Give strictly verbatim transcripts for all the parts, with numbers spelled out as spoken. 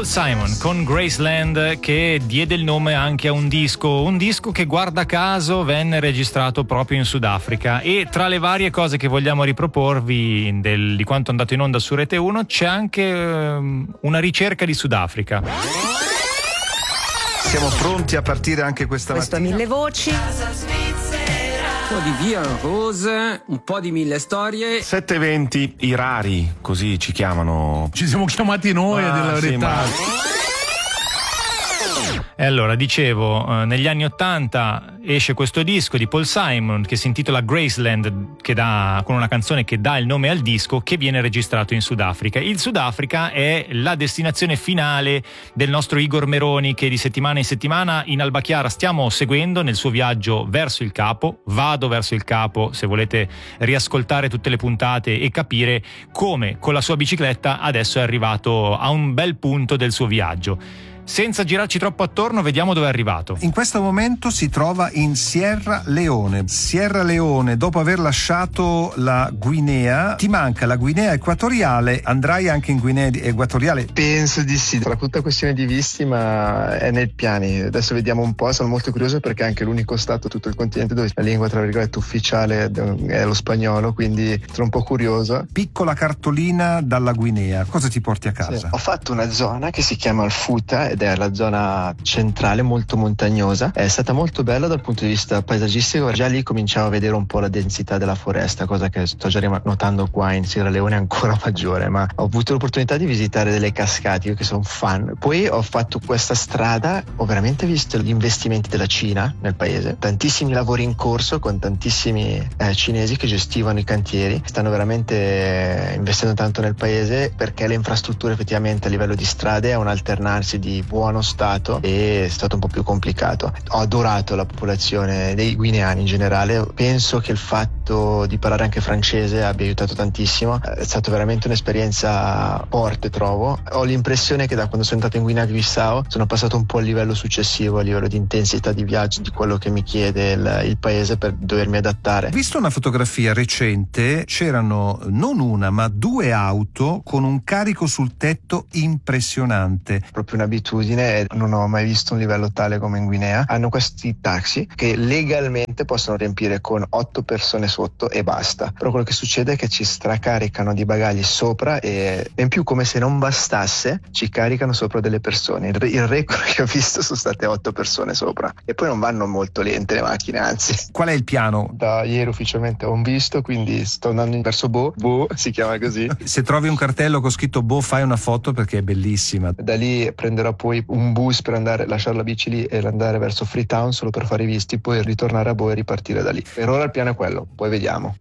Paul Simon con Graceland, che diede il nome anche a un disco, un disco che guarda caso venne registrato proprio in Sudafrica. E tra le varie cose che vogliamo riproporvi del, di quanto è andato in onda su Rete uno c'è anche um, una ricerca di Sudafrica. Siamo pronti a partire anche questa Questo mattina. Mille Voci. Un po' di Via Rose, un po' di Mille Storie. sette venti, i rari, così ci chiamano. Ci siamo chiamati noi, Ah, a dire la sì, verità. ma- E allora, dicevo, eh, negli anni Ottanta esce questo disco di Paul Simon che si intitola Graceland, che dà, con una canzone che dà il nome al disco, che viene registrato in Sudafrica. Il Sudafrica è la destinazione finale del nostro Igor Meroni, che di settimana in settimana in Alba Chiara stiamo seguendo nel suo viaggio verso il Capo. Vado verso il Capo se volete riascoltare tutte le puntate e capire come con la sua bicicletta adesso è arrivato a un bel punto del suo viaggio. Senza girarci troppo attorno, vediamo dove è arrivato. In questo momento si trova in Sierra Leone. Sierra Leone, dopo aver lasciato la Guinea, ti manca la Guinea Equatoriale, andrai anche in Guinea Equatoriale? Penso di sì, sarà tutta questione di visti, ma è nei piani. Adesso vediamo un po', sono molto curioso perché è anche l'unico stato, tutto il continente, dove la lingua tra virgolette ufficiale è lo spagnolo, quindi sono un po' curioso. Piccola cartolina dalla Guinea, cosa ti porti a casa? Sì, ho fatto una zona che si chiama Alfuta ed è la zona centrale, molto montagnosa. È stata molto bella dal punto di vista paesaggistico, già lì cominciavo a vedere un po' la densità della foresta, cosa che sto già notando qua in Sierra Leone ancora maggiore, ma ho avuto l'opportunità di visitare delle cascate, io che sono fan. Poi ho fatto questa strada, ho veramente visto gli investimenti della Cina nel paese, tantissimi lavori in corso con tantissimi eh, cinesi che gestivano i cantieri, stanno veramente investendo tanto nel paese perché le infrastrutture effettivamente a livello di strade è un alternarsi di buono stato e è stato un po' più complicato. Ho adorato la popolazione dei guineani in generale, penso che il fatto di parlare anche francese abbia aiutato tantissimo, è stata veramente un'esperienza forte, trovo. Ho l'impressione che da quando sono entrato in Guinea-Bissau sono passato un po' al livello successivo, a livello di intensità di viaggio, di quello che mi chiede il, il paese per dovermi adattare. Ho visto una fotografia recente, c'erano non una ma due auto con un carico sul tetto impressionante. Proprio un'abitudine, non ho mai visto un livello tale come in Guinea. Hanno questi taxi che legalmente possono riempire con otto persone sotto e basta, però quello che succede è che ci stracaricano di bagagli sopra e in più, come se non bastasse, ci caricano sopra delle persone. Il, il record che ho visto sono state otto persone sopra e poi non vanno molto lente le macchine, anzi. Qual è il piano? Da ieri ufficialmente ho un visto, quindi sto andando verso Bo, Bo si chiama così. Se trovi un cartello con scritto Bo, fai una foto perché è bellissima. Da lì prenderò poi un bus per andare, lasciare la bici lì e andare verso Freetown solo per fare i visti, poi ritornare a Bo e ripartire da lì. Per ora il piano è quello, poi vediamo.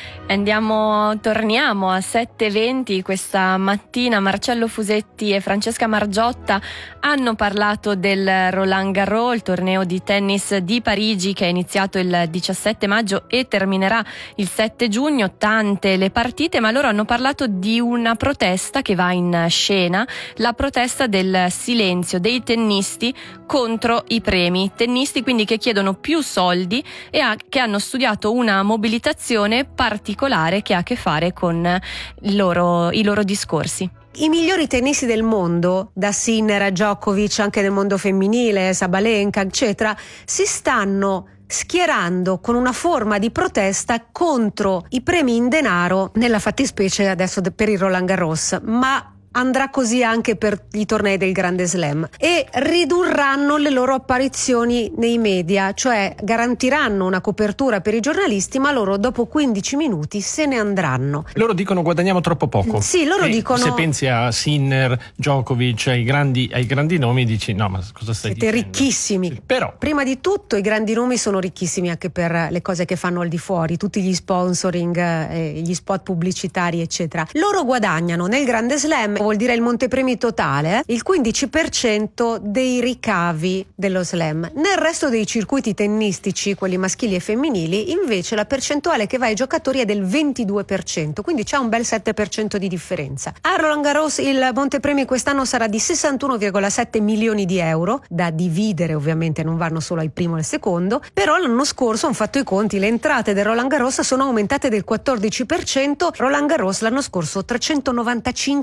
Andiamo, torniamo a sette e venti questa mattina. Marcello Fusetti e Francesca Margiotta hanno parlato del Roland Garros, il torneo di tennis di Parigi che è iniziato il diciassette maggio e terminerà il sette giugno. Tante le partite, ma loro hanno parlato di una protesta che va in scena, la protesta del silenzio dei tennisti contro i premi. Tennisti quindi che chiedono più soldi e ha, che hanno studiato una mobilitazione particolare che ha a che fare con i loro, i loro discorsi. I migliori tennisti del mondo, da Sinner a Djokovic, anche nel mondo femminile, Sabalenka, eccetera, si stanno schierando con una forma di protesta contro i premi in denaro, nella fattispecie adesso per il Roland Garros, ma andrà così anche per i tornei del Grande Slam, e ridurranno le loro apparizioni nei media, cioè garantiranno una copertura per i giornalisti, ma loro dopo quindici minuti se ne andranno. Loro dicono guadagniamo troppo poco. Sì, loro e dicono, se pensi a Sinner, Djokovic, ai grandi, ai grandi nomi, dici no, ma cosa stai siete dicendo? ricchissimi. Sì, però prima di tutto i grandi nomi sono ricchissimi anche per le cose che fanno al di fuori, tutti gli sponsoring, eh, gli spot pubblicitari eccetera. Loro guadagnano nel Grande Slam, vuol dire il montepremi totale, il quindici per cento dei ricavi dello slam. Nel resto dei circuiti tennistici, quelli maschili e femminili, invece la percentuale che va ai giocatori è del ventidue per cento, quindi c'è un bel sette per cento di differenza. A Roland Garros il montepremi quest'anno sarà di sessantuno virgola sette milioni di euro, da dividere ovviamente, non vanno solo al primo e al secondo, però l'anno scorso hanno fatto i conti, le entrate del Roland Garros sono aumentate del quattordici per cento, Roland Garros l'anno scorso trecentonovantacinque milioni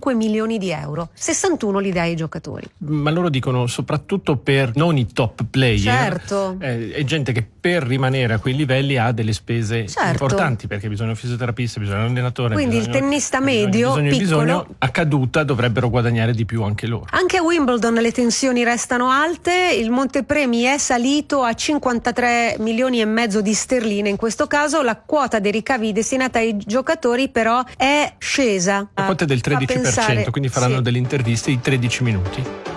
milioni di euro, sessantuno li dai ai giocatori. Ma loro dicono soprattutto per non i top player, certo. eh, è gente che per rimanere a quei livelli ha delle spese certo. importanti, perché bisogna un fisioterapista, bisogna un allenatore, quindi bisogna, il tennista medio, bisogna, bisogna, piccolo, bisogna, a caduta dovrebbero guadagnare di più anche loro. Anche a Wimbledon le tensioni restano alte, il montepremi è salito a cinquantatré milioni e mezzo di sterline, in questo caso la quota dei ricavi destinata ai giocatori però è scesa. La quota è del tredici per cento, pensare, quindi faranno sì. delle interviste di tredici minuti.